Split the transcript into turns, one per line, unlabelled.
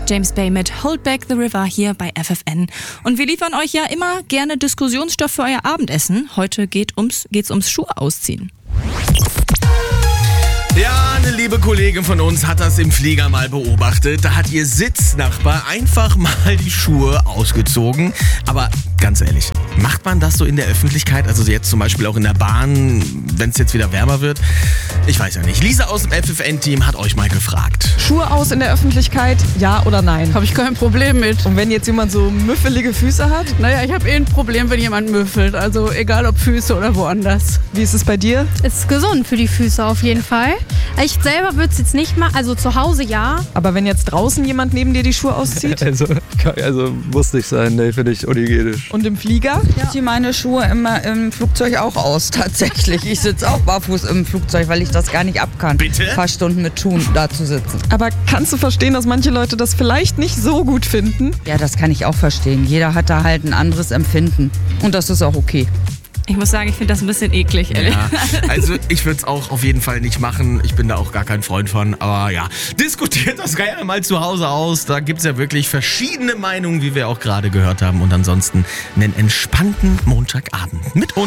James Bay mit Hold Back the River hier bei FFN. Und wir liefern euch ja immer gerne Diskussionsstoff für euer Abendessen. Heute geht's ums Schuhe ausziehen.
Ja, eine liebe Kollegin von uns hat das im Flieger mal beobachtet. Da hat ihr Sitznachbar einfach mal die Schuhe ausgezogen. Aber ganz ehrlich, macht man das so in der Öffentlichkeit? Also jetzt zum Beispiel auch in der Bahn, wenn es jetzt wieder wärmer wird? Ich weiß ja nicht. Lisa aus dem FFN-Team hat euch mal gefragt.
Schuhe aus in der Öffentlichkeit, ja oder nein?
Habe ich kein Problem mit.
Und wenn jetzt jemand so müffelige Füße hat?
Naja, ich habe ein Problem, wenn jemand müffelt. Also egal ob Füße oder woanders.
Wie ist es bei dir?
Ist gesund für die Füße auf jeden Fall. Ich selber würde es jetzt nicht machen, also zu Hause ja.
Aber wenn jetzt draußen jemand neben dir die Schuhe auszieht?
Also muss nicht sein, nee, finde ich unhygienisch.
Und im Flieger?
Ich ziehe meine Schuhe immer im Flugzeug auch aus, tatsächlich. Ich sitze auch barfuß im Flugzeug, weil ich das gar nicht ab kann.
Bitte?
Ein paar Stunden mit Schuhen da zu sitzen.
Aber kannst du verstehen, dass manche Leute das vielleicht nicht so gut finden?
Ja, das kann ich auch verstehen. Jeder hat da halt ein anderes Empfinden. Und das ist auch okay.
Ich muss sagen, ich finde das ein bisschen eklig, ehrlich.
Ja, also ich würde es auch auf jeden Fall nicht machen. Ich bin da auch gar kein Freund von. Aber ja, diskutiert das gerne mal zu Hause aus. Da gibt es ja wirklich verschiedene Meinungen, wie wir auch gerade gehört haben. Und ansonsten einen entspannten Montagabend mit uns.